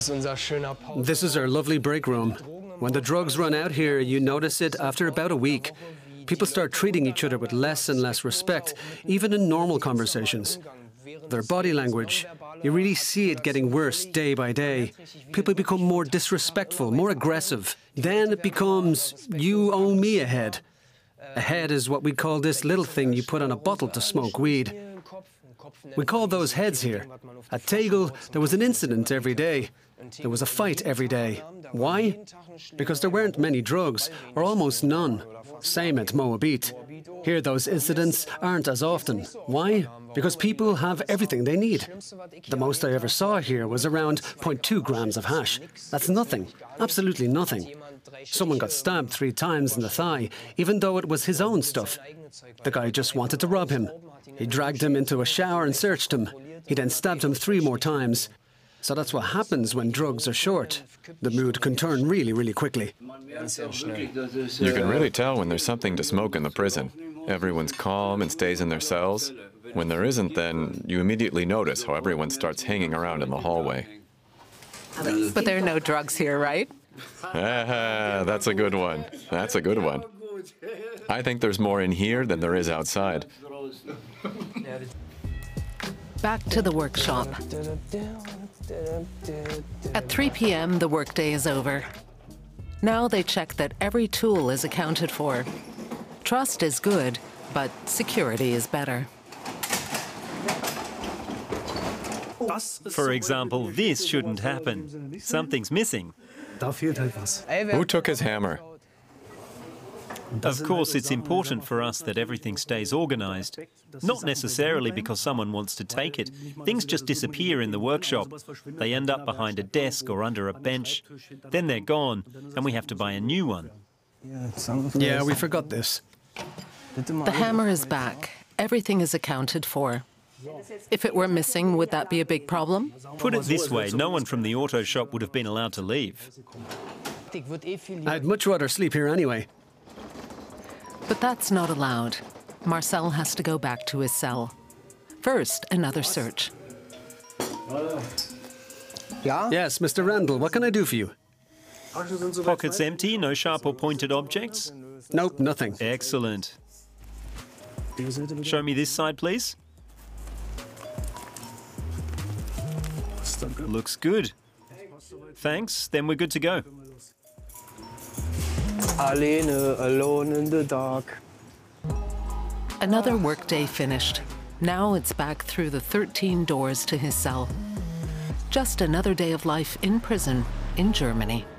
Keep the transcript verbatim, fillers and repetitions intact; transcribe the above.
This is our lovely break room. When the drugs run out here, you notice it after about a week. People start treating each other with less and less respect, even in normal conversations. Their body language, you really see it getting worse day by day. People become more disrespectful, more aggressive. Then it becomes, you owe me a head. A head is what we call this little thing you put on a bottle to smoke weed. We call those heads here. At Tegel, there was an incident every day. There was a fight every day. Why? Because there weren't many drugs, or almost none. Same at Moabit. Here those incidents aren't as often. Why? Because people have everything they need. The most I ever saw here was around zero point two grams of hash. That's nothing. Absolutely nothing. Someone got stabbed three times in the thigh, even though it was his own stuff. The guy just wanted to rob him. He dragged him into a shower and searched him. He then stabbed him three more times. So that's what happens when drugs are short. The mood can turn really, really quickly. You can really tell when there's something to smoke in the prison. Everyone's calm and stays in their cells. When there isn't, then you immediately notice how everyone starts hanging around in the hallway. But there are no drugs here, right? Ah, that's a good one. That's a good one. I think there's more in here than there is outside. Back to the workshop. At three p m, the workday is over. Now they check that every tool is accounted for. Trust is good, but security is better. For example, this shouldn't happen. Something's missing. Who took his hammer? Of course, it's important for us that everything stays organized. Not necessarily because someone wants to take it. Things just disappear in the workshop. They end up behind a desk or under a bench. Then they're gone, and we have to buy a new one. Yeah, we forgot this. The hammer is back. Everything is accounted for. If it were missing, would that be a big problem? Put it this way, no one from the auto shop would have been allowed to leave. I'd much rather sleep here anyway. But that's not allowed. Marcel has to go back to his cell. First, another search. Yes, Mister Randall, what can I do for you? Pockets empty, no sharp or pointed objects? Nope, nothing. Excellent. Show me this side, please. Looks good. Thanks, then we're good to go. Alene, alone in the dark. Another workday finished. Now it's back through the thirteen doors to his cell. Just another day of life in prison in Germany.